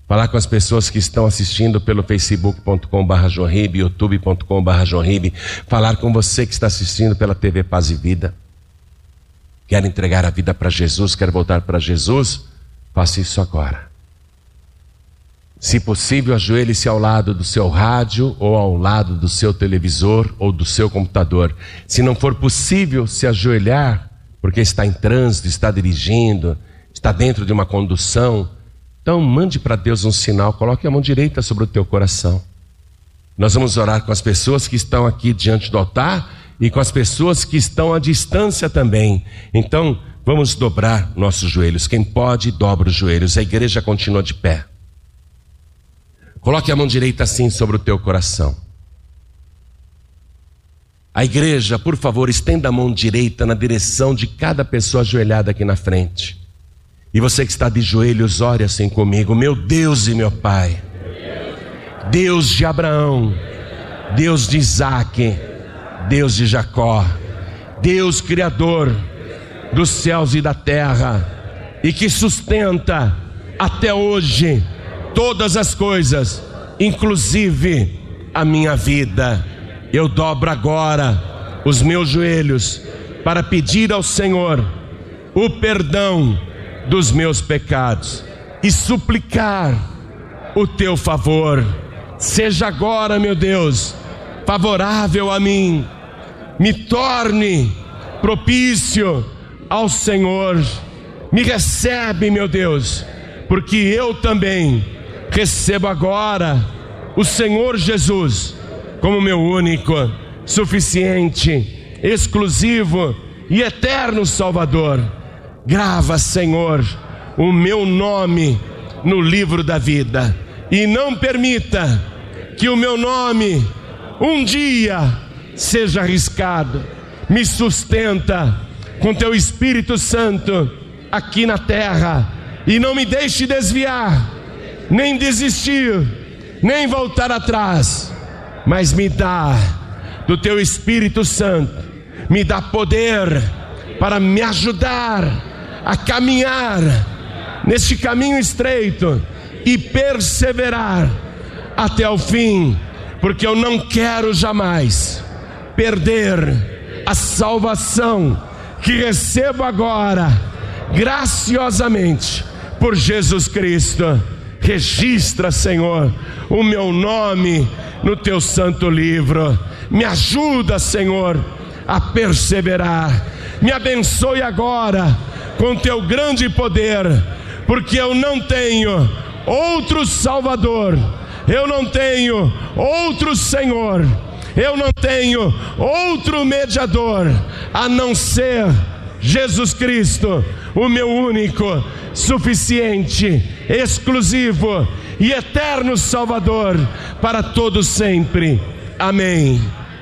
falar com as pessoas que estão assistindo pelo facebook.com/Joinville, youtube.com/Joinville, falar com você que está assistindo pela TV Paz e Vida. Quer entregar a vida para Jesus, quer voltar para Jesus? Faça isso agora. Se possível, ajoelhe-se ao lado do seu rádio ou ao lado do seu televisor ou do seu computador. Se não for possível se ajoelhar, porque está em trânsito, está dirigindo, está dentro de uma condução, então mande para Deus um sinal, coloque a mão direita sobre o teu coração. Nós vamos orar com as pessoas que estão aqui diante do altar e com as pessoas que estão à distância também. Então vamos dobrar nossos joelhos. Quem pode, dobra os joelhos. A igreja continua de pé. Coloque a mão direita assim sobre o teu coração. A igreja, por favor, estenda a mão direita na direção de cada pessoa ajoelhada aqui na frente. E você que está de joelhos, ore assim comigo. Meu Deus e meu Pai, Deus de Abraão, Deus de Isaac, Deus de Jacó, Deus Criador dos céus e da terra, e que sustenta até hoje todas as coisas, inclusive a minha vida. Eu dobro agora os meus joelhos para pedir ao Senhor o perdão dos meus pecados e suplicar o teu favor. Seja agora, meu Deus, favorável a mim, me torne propício ao Senhor, me recebe, meu Deus, porque eu também recebo agora o Senhor Jesus como meu único, suficiente, exclusivo e eterno Salvador. Grava, Senhor, o meu nome no livro da vida e não permita que o meu nome um dia seja arriscado. Me sustenta com teu Espírito Santo aqui na terra e não me deixe desviar, nem desistir, nem voltar atrás, mas me dá do teu Espírito Santo, me dá poder para me ajudar a caminhar neste caminho estreito e perseverar até o fim, porque eu não quero jamais perder a salvação que recebo agora graciosamente por Jesus Cristo. Registra, Senhor, o meu nome no teu santo livro. Me ajuda, Senhor, a perseverar. Me abençoe agora com teu grande poder, porque eu não tenho outro Salvador, eu não tenho outro Senhor, eu não tenho outro mediador a não ser Jesus Cristo, o meu único, suficiente, exclusivo e eterno Salvador para todos sempre. Amém.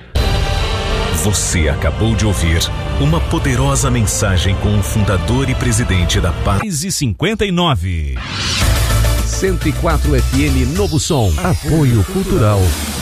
Você acabou de ouvir uma poderosa mensagem com o fundador e presidente da Paz e 59. 104 FM Novo Som. Apoio Cultural